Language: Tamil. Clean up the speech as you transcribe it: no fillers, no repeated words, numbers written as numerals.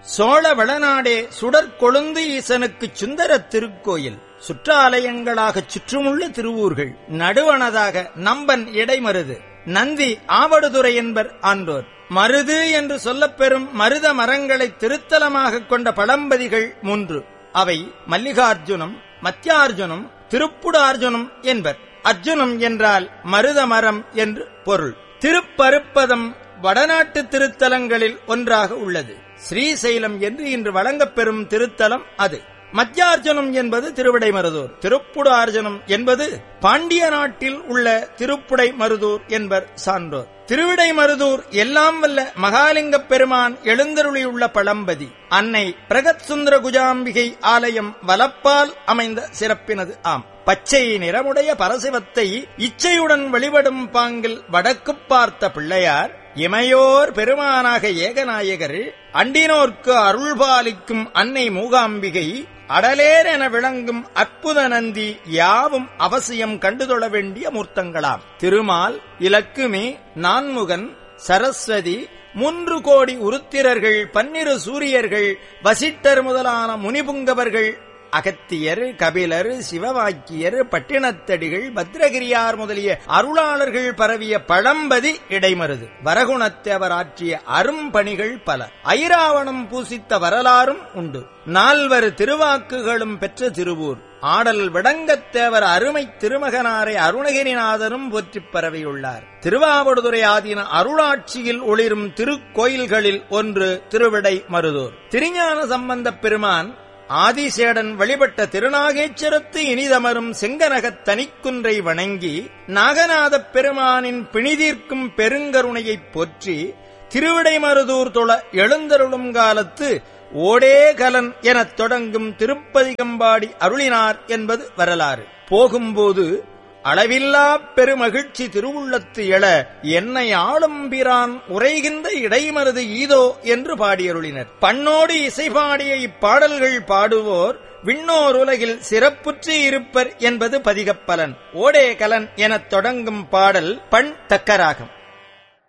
சோழ வளநாடே சுடற்கொழுந்து ஈசனுக்குச் சுந்தர திருக்கோயில். சுற்றாலயங்களாகச் சுற்றுமுள்ள திருவூர்கள். நடுவனதாக நம்பன் இடைமருது, நந்தி ஆவடுதுறை என்பர் ஆன்றோர். மருது என்று சொல்லப்பெறும் மருத மரங்களை திருத்தலமாகக் கொண்ட பழம்பதிகள் 3. அவை மல்லிகார்ஜுனம், மத்தியார்ஜுனம், திருப்புடார்ஜுனம் என்பர். அர்ஜுனம் என்றால் மருத மரம் என்று பொருள். திருப்பருப்பதம் வடநாட்டு திருத்தலங்களில் ஒன்றாக உள்ளது. ஸ்ரீசைலம் என்று இன்று வழங்கப்பெறும் திருத்தலம் அது. மத்தியார்ஜுனம் என்பது திருவிடைமருதூர். திருப்புடார்ஜுனம் என்பது பாண்டிய நாட்டில் உள்ள திருப்புடைமருதூர் என்பர் சான்றோர். திருவிடைமருதூர் எல்லாம் வல்ல மகாலிங்கப் பெருமான் எழுந்தருளியுள்ள பழம்பதி. அன்னை பிரகத் சுந்தர குஜாம்பிகை ஆலயம் வலப்பால் அமைந்த சிறப்பினது ஆம். பச்சை நிறமுடைய பரசிவத்தை இச்சையுடன் வழிபடும் பாங்கில் வடக்குப் பார்த்த பிள்ளையார், இமையோர் பெருமானாக ஏகநாயகர், அண்டினோர்க்கு அருள்பாலிக்கும் அன்னை மூகாம்பிகை, அடலேர் என விளங்கும் அற்புத நந்தி யாவும் அவசியம் கண்டுதொழ வேண்டிய மூர்த்தங்களாம். திருமால், இலக்குமி, நான்முகன், சரஸ்வதி, 3 கோடி உருத்திரர்கள், 12 சூரியர்கள், வசிட்டர் முதலான முனிபுங்கவர்கள், அகத்தியர், கபிலர், சிவவாக்கியர், பட்டினத்தடிகள், பத்ரகிரியார் முதலிய அருளாளர்கள் பரவிய பழம்பதி இடைமருது. வரகுணத்தேவர் ஆற்றிய அரும்பணிகள் பல. ஐராவணம் பூசித்த வரலாறும் உண்டு. 4 திருவாக்குகளும் பெற்ற திருவூர். ஆடல் விடங்கத்தேவர் அருமை திருமகனாரை அருணகிரிநாதரும் போற்றிப் பரவியுள்ளார். திருவாவடுதுறை ஆதீன அருளாட்சியில் ஒளிரும் திருக்கோயில்களில் ஒன்று திருவிடை மருதூர். திருஞான சம்பந்தப் பெருமான் ஆதிசேடன் வழிபட்ட திருநாகேச்சரத்து இனிதமரும் செங்கனகத் தனிக்குன்றை வணங்கி நாகநாதப் பெருமானின் பிணிதீர்க்கும் பெருங்கருணையைப் போற்றி திருவிடைமருதூர் தொழ எழுந்தருளும் காலத்து ஓடே கலன் எனத் தொடங்கும் திருப்பதிகம்பாடி அருளினார் என்பது வரலாறு. போகும்போது அளவில்லா பெருமகிழ்ச்சி திருவுள்ளத்து எழ என்னை ஆளும்பிரான் உரைகின்ற இடைமருது ஈதோ என்று பாடியருளினர். பண்ணோடு இசைபாடிய இப்பாடல்கள் பாடுவோர் விண்ணோர் உலகில் சிறப்புற்று இருப்பர் என்பது பதிகப்பலன். ஓடே கலன் எனத் தொடங்கும் பாடல் பண் தக்கராகம்.